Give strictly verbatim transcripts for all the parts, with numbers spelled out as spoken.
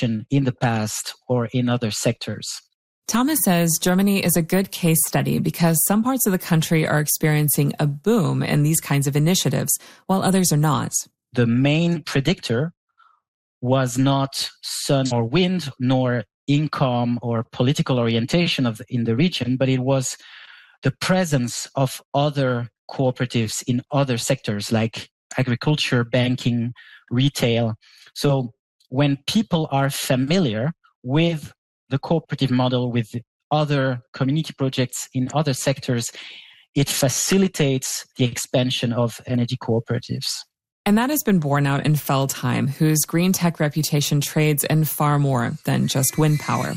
situation in the past or in other sectors. Thomas says Germany is a good case study because some parts of the country are experiencing a boom in these kinds of initiatives, while others are not. The main predictor was not sun or wind, nor income or political orientation of the, in the region, but it was the presence of other cooperatives in other sectors like agriculture, banking, retail. So when people are familiar with the cooperative model, with other community projects in other sectors, it facilitates the expansion of energy cooperatives. And that has been borne out in Feldheim, whose green tech reputation trades in far more than just wind power.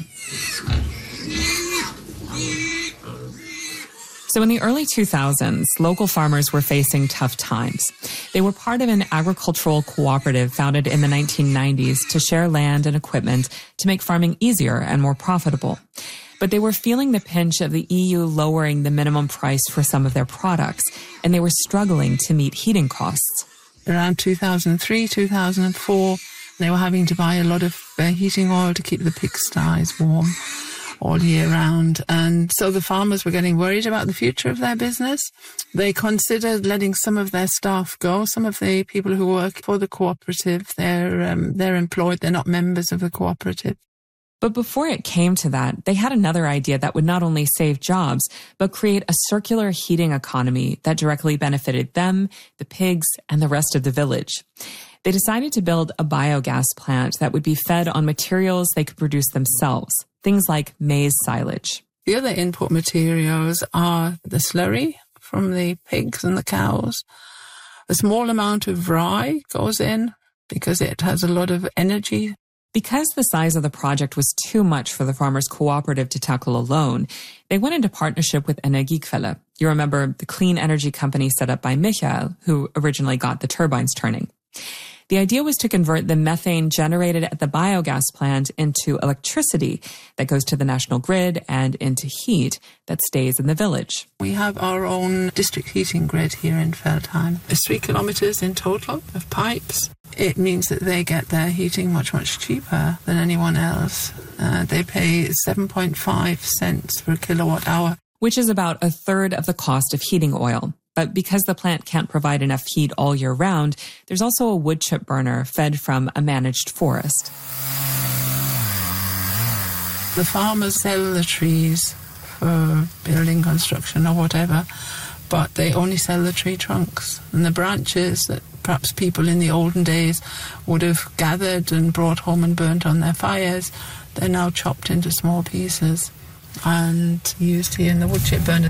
So in the early two thousands, local farmers were facing tough times. They were part of an agricultural cooperative founded in the nineteen nineties to share land and equipment to make farming easier and more profitable. But they were feeling the pinch of the E U lowering the minimum price for some of their products, and they were struggling to meet heating costs. Around two thousand three, two thousand four, they were having to buy a lot of uh, heating oil to keep the pigsties warm all year round. And so the farmers were getting worried about the future of their business. They considered letting some of their staff go. Some of the people who work for the cooperative, they're, um, they're employed, they're not members of the cooperative. But before it came to that, they had another idea that would not only save jobs, but create a circular heating economy that directly benefited them, the pigs, and the rest of the village. They decided to build a biogas plant that would be fed on materials they could produce themselves, things like maize silage. The other input materials are the slurry from the pigs and the cows. A small amount of rye goes in because it has a lot of energy. Because the size of the project was too much for the farmers' cooperative to tackle alone, they went into partnership with Energiequelle. You remember the clean energy company set up by Michael, who originally got the turbines turning. The idea was to convert the methane generated at the biogas plant into electricity that goes to the national grid and into heat that stays in the village. We have our own district heating grid here in Feldheim. There's three kilometres in total of pipes. It means that they get their heating much, much cheaper than anyone else. Uh, they pay seven point five cents per kilowatt hour, which is about a third of the cost of heating oil. But because the plant can't provide enough heat all year round, there's also a wood chip burner fed from a managed forest. The farmers sell the trees for building construction or whatever, but they only sell the tree trunks. And the branches that perhaps people in the olden days would have gathered and brought home and burnt on their fires, they're now chopped into small pieces and used here in the wood chip burner.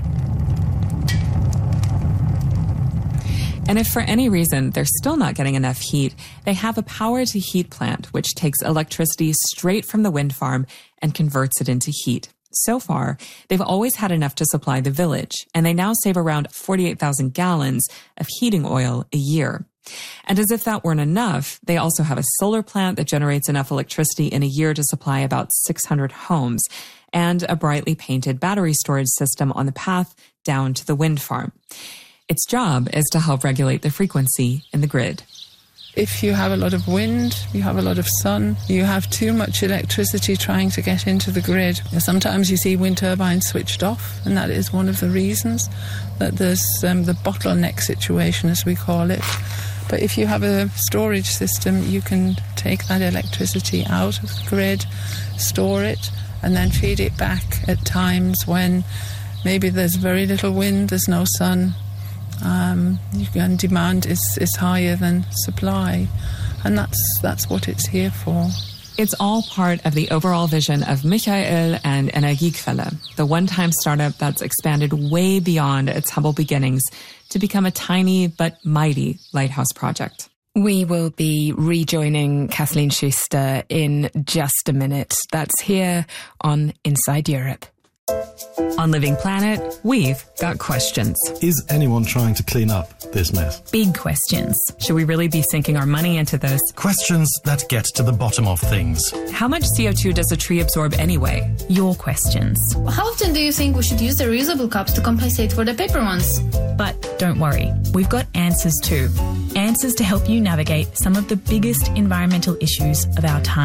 And if for any reason they're still not getting enough heat, they have a power-to-heat plant, which takes electricity straight from the wind farm and converts it into heat. So far, they've always had enough to supply the village, and they now save around forty-eight thousand gallons of heating oil a year. And as if that weren't enough, they also have a solar plant that generates enough electricity in a year to supply about six hundred homes, and a brightly painted battery storage system on the path down to the wind farm. Its job is to help regulate the frequency in the grid. If you have a lot of wind, you have a lot of sun, you have too much electricity trying to get into the grid. Sometimes you see wind turbines switched off, and that is one of the reasons that there's um, the bottleneck situation, as we call it. But if you have a storage system, you can take that electricity out of the grid, store it, and then feed it back at times when maybe there's very little wind, there's no sun, Um, and demand is, is higher than supply, and that's that's what it's here for. It's all part of the overall vision of Michael and Energiequelle, the one-time startup that's expanded way beyond its humble beginnings to become a tiny but mighty lighthouse project. We will be rejoining Kathleen Schuster in just a minute. That's here on Inside Europe. On Living Planet, we've got questions. Is anyone trying to clean up this mess? Big questions. Should we really be sinking our money into this? Questions that get to the bottom of things. How much C O two does a tree absorb anyway? Your questions. How often do you think we should use the reusable cups to compensate for the paper ones? But don't worry, we've got answers too. Answers to help you navigate some of the biggest environmental issues of our time.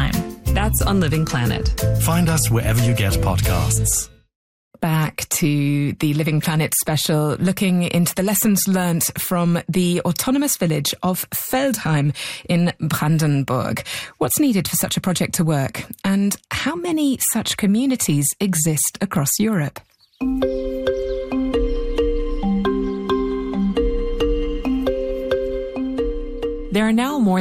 That's on Living Planet. Find us wherever you get podcasts. Back to the Living Planet special, looking into the lessons learnt from the autonomous village of Feldheim in Brandenburg. What's needed for such a project to work? And how many such communities exist across Europe? There are now more